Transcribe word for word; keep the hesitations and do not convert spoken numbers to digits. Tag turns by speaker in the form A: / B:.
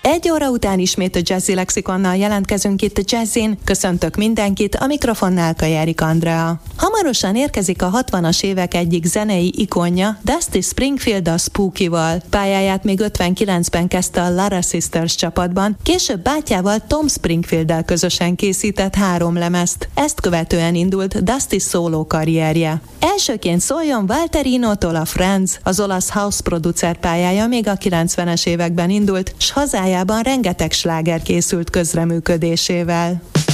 A: Egy óra után ismét a Jazzy Lexikonnal jelentkezünk itt a Jazzin. Köszöntök mindenkit, a mikrofonnál Kajárik Andrea. Hamarosan érkezik a hatvanas évek egyik zenei ikonja, Dusty Springfield a Spooky-val. Pályáját még ötvenkilencben kezdte a Lara Sisters csapatban, később bátyjával Tom Springfielddel közösen készített három lemezt. Ezt követően indult Dusty szóló karrierje. Elsőként szóljon Walterino-tól a Friends, az olasz house producer pályája még a kilencvenes években indult, s hazájában rengeteg sláger készült közreműködésével.